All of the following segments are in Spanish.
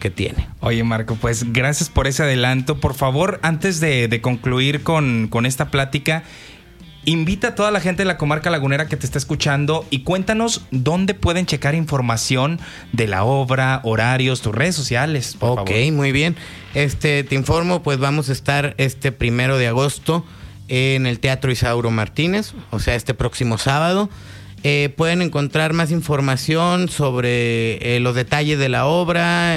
que tiene. Oye, Marco, pues gracias por ese adelanto. Por favor, antes de concluir con esta plática, invita a toda la gente de la comarca lagunera que te está escuchando y cuéntanos dónde pueden checar información de la obra, horarios, tus redes sociales, por favor. Ok, muy bien. Te informo, pues vamos a estar 1 de agosto en el Teatro Isauro Martínez, o sea, este próximo sábado. Pueden encontrar más información sobre los detalles de la obra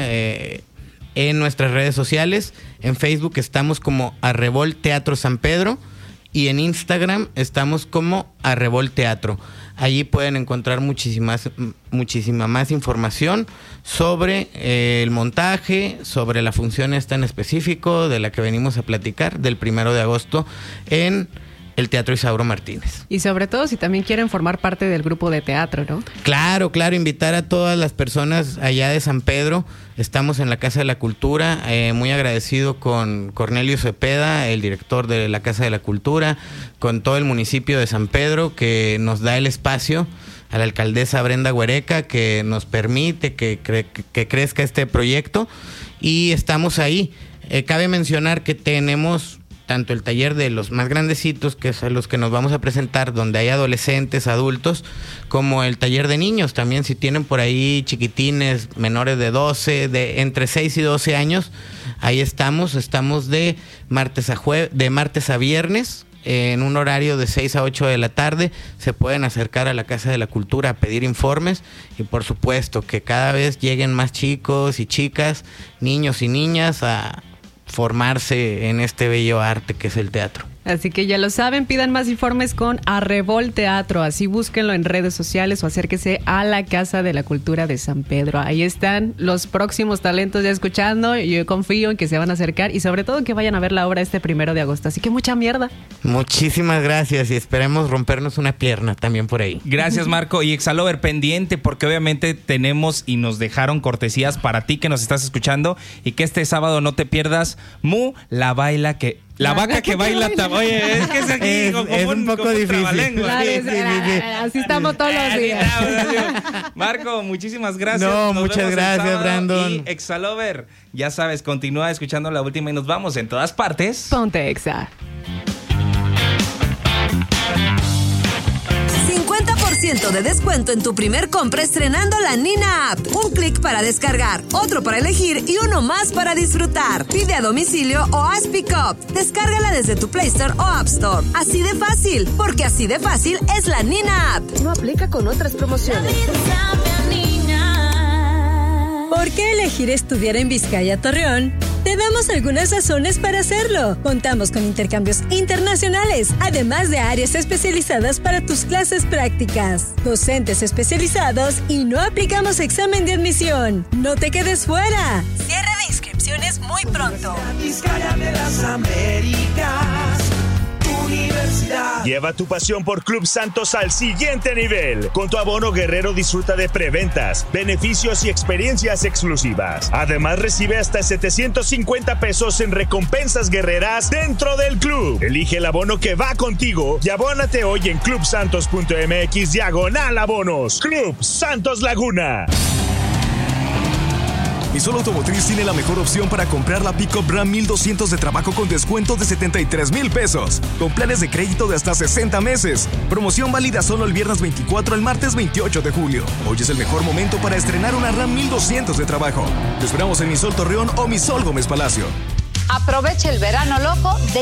en nuestras redes sociales. En Facebook estamos como Arrebol Teatro San Pedro y en Instagram estamos como Arrebol Teatro. Allí pueden encontrar muchísima más información sobre el montaje, sobre la función esta en específico de la que venimos a platicar del 1 de agosto en el Teatro Isauro Martínez. Y sobre todo si también quieren formar parte del grupo de teatro, ¿no? Claro, invitar a todas las personas allá de San Pedro. Estamos en la Casa de la Cultura, muy agradecido con Cornelio Cepeda, el director de la Casa de la Cultura, con todo el municipio de San Pedro que nos da el espacio, a la alcaldesa Brenda Huereca que nos permite que crezca este proyecto y estamos ahí. Cabe mencionar que tenemos tanto el taller de los más grandecitos, que es a los que nos vamos a presentar, donde hay adolescentes, adultos, como el taller de niños. También si tienen por ahí chiquitines menores de 12, de entre 6 y 12 años, ahí estamos de martes a viernes, en un horario de 6 a 8 de la tarde. Se pueden acercar a la Casa de la Cultura a pedir informes y por supuesto que cada vez lleguen más chicos y chicas, niños y niñas a formarse en este bello arte que es el teatro. Así que ya lo saben, pidan más informes con Arrebol Teatro, así búsquenlo en redes sociales o acérquese a la Casa de la Cultura de San Pedro. Ahí están los próximos talentos ya escuchando, yo confío en que se van a acercar y sobre todo que vayan a ver la obra 1 de agosto, así que mucha mierda. Muchísimas gracias y esperemos rompernos una pierna también por ahí. Gracias, Marco, y Exalover pendiente porque obviamente tenemos y nos dejaron cortesías para ti que nos estás escuchando y que este sábado no te pierdas la vaca que baila. Oye, es que es aquí es un poco difícil. Así estamos todos los días. Marco, muchísimas gracias. No, muchas gracias, Brandon. Y Exalover, ya sabes, continúa escuchando La Última y nos vamos en todas partes. Ponte Exa. 50% de descuento en tu primer compra estrenando la Nina App. Un clic para descargar, otro para elegir y uno más para disfrutar. Pide a domicilio o haz pick-up. Descárgala desde tu Play Store o App Store. Así de fácil, porque así de fácil es la Nina App. No aplica con otras promociones. ¿Por qué elegir estudiar en Vizcaya Torreón? Te damos algunas razones para hacerlo. Contamos con intercambios internacionales, además de áreas especializadas para tus clases prácticas, docentes especializados y no aplicamos examen de admisión. ¡No te quedes fuera! Cierre de inscripciones muy pronto. Vizcaya de las Américas. Universidad. Lleva tu pasión por Club Santos al siguiente nivel. Con tu abono guerrero disfruta de preventas, beneficios y experiencias exclusivas. Además recibe hasta 750 pesos en recompensas guerreras dentro del club. Elige el abono que va contigo y abónate hoy en clubsantos.mx/abonos. Club Santos Laguna. Misol Automotriz tiene la mejor opción para comprar la Pickup Ram 1200 de trabajo con descuento de 73,000 pesos, con planes de crédito de hasta 60 meses. Promoción válida solo el viernes 24 al martes 28 de julio. Hoy es el mejor momento para estrenar una Ram 1200 de trabajo. Te esperamos en Misol Torreón o Misol Gómez Palacio. Aprovecha el verano loco de